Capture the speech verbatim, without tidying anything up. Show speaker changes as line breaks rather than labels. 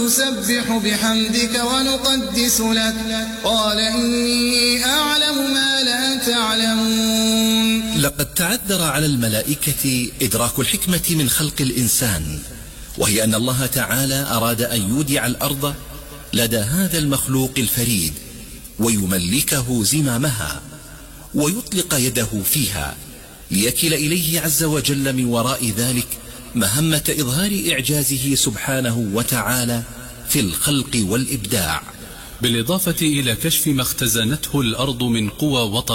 ونسبح بحمدك ونقدس لك قال إني أعلم ما لا تعلمون.
لقد تعذر على الملائكة إدراك الحكمة من خلق الإنسان، وهي أن الله تعالى أراد أن يودع الأرض لدى هذا المخلوق الفريد ويملكه زمامها ويطلق يده فيها، ليكل إليه عز وجل من وراء ذلك مهمة إظهار إعجازه سبحانه وتعالى في الخلق والإبداع،
بالإضافة إلى كشف ما اختزنته الأرض من قوى وطن